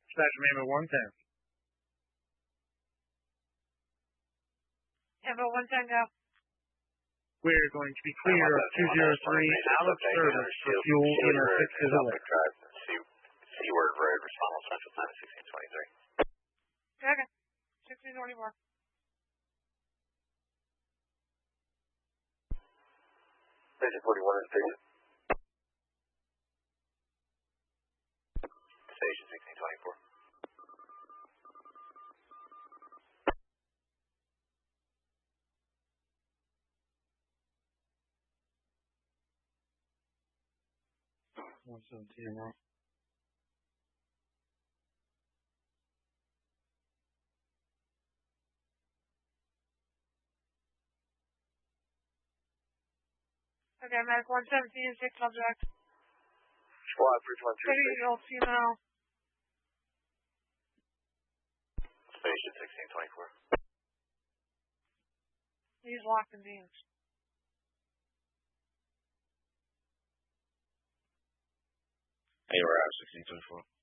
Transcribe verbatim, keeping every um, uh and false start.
Station Memo one ten. Memo one ten, go. We're going to be clear of two zero three out of service for fuel in a six to the left. Seaward Road, respond Central Time sixteen twenty-three. Okay. sixteen twenty-four. Station forty-one is station. Station sixteen twenty-four. one seventeen, right? Okay, Mac one seventeen, six subject. Squad Bridge one three six. thirty-eight-year-old female. Station sixteen twenty-four. He's locked in beams. Hey, we're out sixteen twenty-four.